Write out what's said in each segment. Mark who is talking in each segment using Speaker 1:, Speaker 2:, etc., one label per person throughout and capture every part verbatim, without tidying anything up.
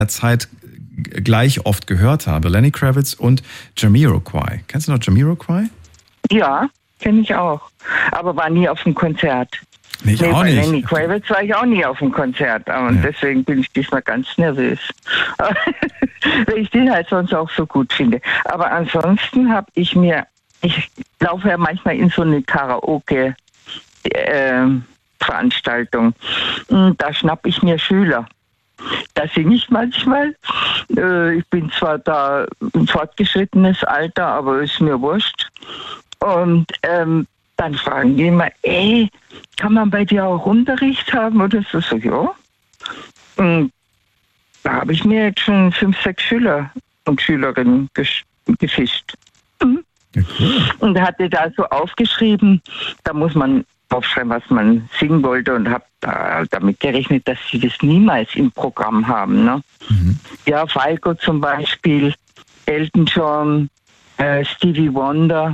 Speaker 1: Zeit gleich oft gehört habe. Lenny Kravitz und Jamiroquai. Kennst du noch Jamiroquai?
Speaker 2: Ja, kenne ich auch. Aber war nie auf dem Konzert.
Speaker 1: Nee, ich
Speaker 2: nee,
Speaker 1: auch
Speaker 2: bei
Speaker 1: nicht.
Speaker 2: Lenny Kravitz war ich auch nie auf dem Konzert. Und ja. deswegen bin ich diesmal ganz nervös. Weil ich den halt sonst auch so gut finde. Aber ansonsten habe ich mir, ich laufe ja manchmal in so eine Karaoke äh, Veranstaltung. Da schnapp ich mir Schüler. Da singe ich manchmal. Äh, ich bin zwar da ein fortgeschrittenes Alter, aber ist mir wurscht. Und ähm, dann fragen die immer, ey, kann man bei dir auch Unterricht haben? Oder so, so ja. Und da habe ich mir jetzt schon fünf, sechs Schüler und Schülerinnen gesch- gefischt. Mhm.
Speaker 1: Ja, cool.
Speaker 2: Und hatte da so aufgeschrieben, da muss man aufschreiben, was man singen wollte, und habe da damit gerechnet, dass sie das niemals im Programm haben. Ne? Mhm. Ja, Falco zum Beispiel, Elton John, äh, Stevie Wonder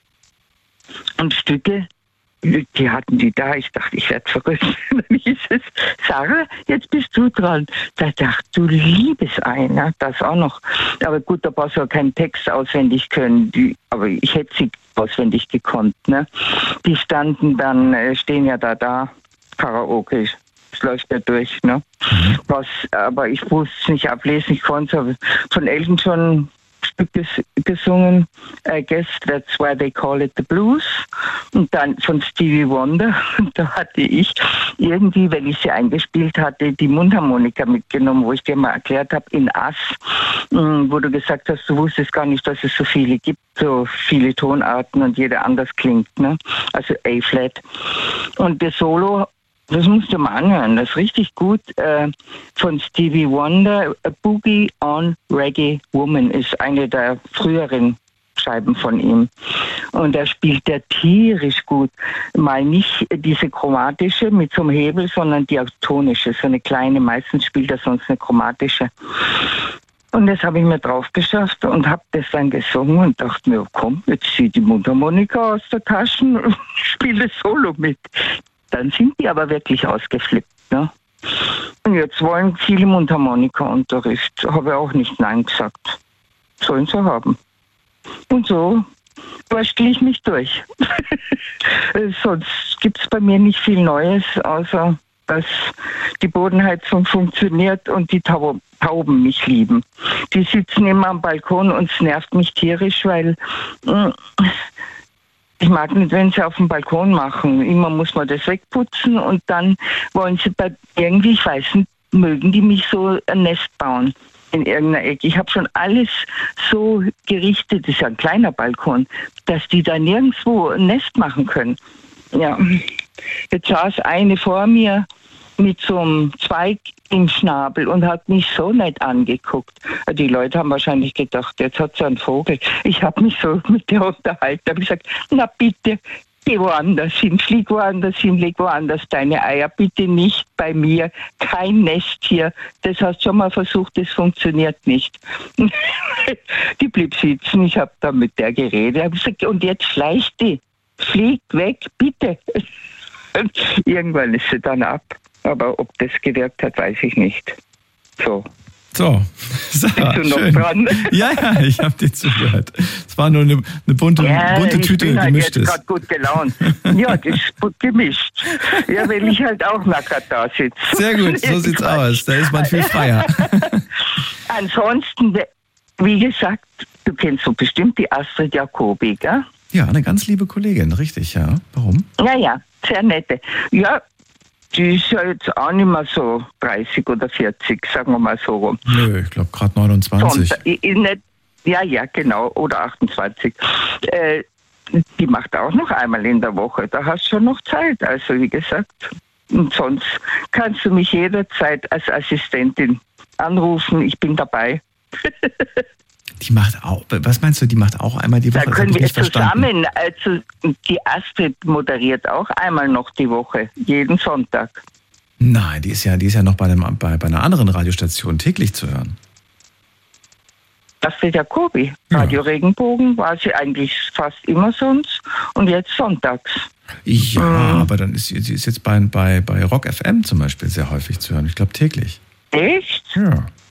Speaker 2: und Stücke, die hatten die da. Ich dachte, ich werde verrückt. Dann hieß es, Sarah, jetzt bist du dran. Da dachte ich, du liebes Ei, ne? Das auch noch. Aber gut, da brauchst du ja keinen Text auswendig können. Die, aber ich hätte sie auswendig gekonnt. Ne? Die standen dann, äh, stehen ja da, da, Karaoke. Das läuft ja durch. Ne? Mhm. Was, aber ich wusste es nicht ablesen. Ich konnte von Elton John Stück gesungen, I guess that's why they call it the blues. Und dann von Stevie Wonder, da hatte ich irgendwie, wenn ich sie eingespielt hatte, die Mundharmonika mitgenommen, wo ich dir mal erklärt habe, in Ass, wo du gesagt hast, du wusstest gar nicht, dass es so viele gibt, so viele Tonarten und jeder anders klingt, ne? Also A-Flat. Und das Solo, das musst du mal anhören, das ist richtig gut. Äh, von Stevie Wonder, A Boogie on Reggae Woman ist eine der früheren Scheiben von ihm. Und da spielt der tierisch gut. Mal nicht diese chromatische mit so einem Hebel, sondern die tonische, so eine kleine. Meistens spielt er sonst eine chromatische. Und das habe ich mir drauf geschafft und habe das dann gesungen und dachte mir, komm, jetzt zieh die Mundharmonika aus der Tasche und spiele Solo mit. Dann sind die aber wirklich ausgeflippt. Ne? Und jetzt wollen viele Mundharmonika-Unterricht. Habe ich auch nicht Nein gesagt. Sollen sie haben. Und so wurstle ich mich durch. Sonst gibt es bei mir nicht viel Neues, außer dass die Bodenheizung funktioniert und die Tau- Tauben mich lieben. Die sitzen immer am Balkon und es nervt mich tierisch, weil mh, ich mag nicht, wenn sie auf dem Balkon machen. Immer muss man das wegputzen und dann wollen sie bei irgendwie, ich weiß nicht, mögen die mich so ein Nest bauen in irgendeiner Ecke. Ich habe schon alles so gerichtet, das ist ja ein kleiner Balkon, dass die da nirgendwo ein Nest machen können. Ja, jetzt saß eine vor mir mit so einem Zweig im Schnabel und hat mich so nett angeguckt. Die Leute haben wahrscheinlich gedacht, jetzt hat sie einen Vogel. Ich habe mich so mit der unterhalten, habe gesagt, na bitte, geh woanders hin, flieg woanders hin, leg woanders deine Eier, bitte nicht bei mir, kein Nest hier. Das hast du schon mal versucht, das funktioniert nicht. Die blieb sitzen, ich habe da mit der geredet, habe gesagt, und jetzt schleicht die, flieg weg, bitte. Irgendwann ist sie dann ab. Aber ob das gewirkt hat, weiß ich nicht. So.
Speaker 1: So, Sarah,
Speaker 2: bist du noch
Speaker 1: schön.
Speaker 2: dran?
Speaker 1: Ja, ja, ich habe dir zugehört. Es war nur eine, eine bunte,
Speaker 2: ja,
Speaker 1: bunte Tüte,
Speaker 2: ich bin halt
Speaker 1: gemischt
Speaker 2: jetzt
Speaker 1: ist.
Speaker 2: gerade gut gelaunt. Ja, das ist gut gemischt. Ja, weil ich halt auch nackert da sitze.
Speaker 1: Sehr gut, so sieht's aus. Da ist man viel freier.
Speaker 2: Ansonsten, wie gesagt, du kennst so bestimmt die Astrid Jacobi, gell?
Speaker 1: Ja, eine ganz liebe Kollegin, richtig, ja. Warum?
Speaker 2: Ja, ja, sehr nette. Ja, die ist ja jetzt auch nicht mehr so dreißig oder vierzig, sagen wir mal so rum.
Speaker 1: Nö, ich glaube gerade neunundzwanzig.
Speaker 2: Sonntag, ich, ich nicht, ja, ja, genau, oder achtundzwanzig. Äh, die macht auch noch einmal in der Woche, da hast du schon noch Zeit, also wie gesagt. Und sonst kannst du mich jederzeit als Assistentin anrufen, ich bin dabei.
Speaker 1: Die macht auch, was meinst du, die macht auch einmal die Woche?
Speaker 2: Da können wir zusammen, also die Astrid moderiert auch einmal noch die Woche, jeden Sonntag.
Speaker 1: Nein, die ist ja, die ist ja noch bei, einem, bei, bei einer anderen Radiostation täglich zu hören.
Speaker 2: Astrid Jacobi, Radio ja. Regenbogen, war sie eigentlich fast immer sonst und jetzt sonntags.
Speaker 1: Ja,
Speaker 2: mhm.
Speaker 1: aber dann ist sie, sie ist jetzt bei, bei, bei Rock F M zum Beispiel sehr häufig zu hören, ich glaube täglich.
Speaker 2: Echt?
Speaker 1: Ja.